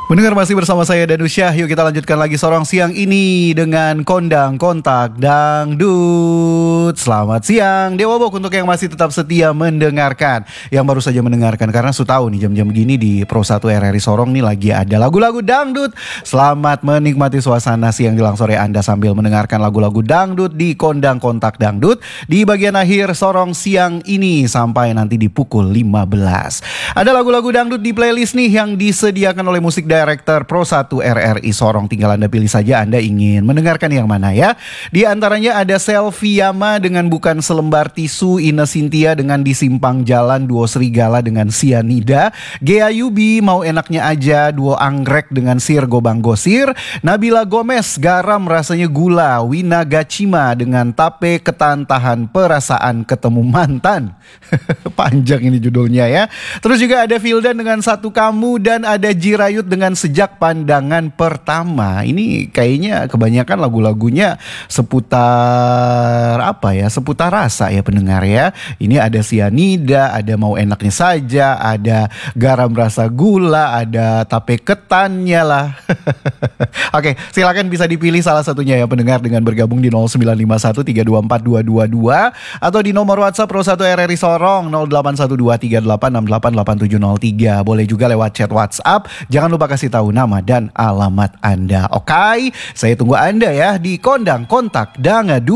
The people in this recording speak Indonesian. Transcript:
Mendengar masih bersama saya Danusya. Yuk kita lanjutkan lagi Sorong siang ini dengan Kondang Kontak Dangdut. Selamat siang Dewa Bok untuk yang masih tetap setia mendengarkan, yang baru saja mendengarkan, karena su tahu nih jam-jam gini di Pro 1 RRI Sorong nih lagi ada lagu-lagu dangdut. Selamat menikmati suasana siang jelang sore Anda sambil mendengarkan lagu-lagu dangdut di Kondang Kontak Dangdut di bagian akhir Sorong siang ini sampai nanti di pukul 15. Ada lagu-lagu dangdut di playlist nih yang disediakan oleh musik Director Pro 1 RRI Sorong. Tinggal Anda pilih saja Anda ingin mendengarkan yang mana ya. Di antaranya ada Selfie Yama dengan Bukan Selembar Tisu, Ine Cynthia dengan Di Simpang Jalan, Duo Serigala dengan Sianida, Gea Yubi Mau Enaknya Aja, Duo Anggrek dengan Sir Gobang Gosir, Nabila Gomez Garam Rasanya Gula, Wina Gacima dengan Tape Ketan Tahan Perasaan Ketemu Mantan. Panjang ini judulnya ya. Terus juga ada Vildan dengan Satu Kamu, dan ada Jirayut dengan Sejak Pandangan Pertama. Ini kayaknya kebanyakan lagu-lagunya seputar apa ya, seputar rasa ya pendengar ya. Ini ada Sianida, ada Mau Enaknya Saja, ada Garam Rasa Gula, ada Tape Ketannya lah. Oke, silakan bisa dipilih salah satunya ya pendengar dengan bergabung di 0951 324 222 atau di nomor WhatsApp Pro 1 RRI Sorong 081238688703. Boleh juga lewat chat WhatsApp. Jangan lupa kasih tahu nama dan alamat Anda. Oke, saya tunggu Anda ya di Kondang Kontak Dangdut.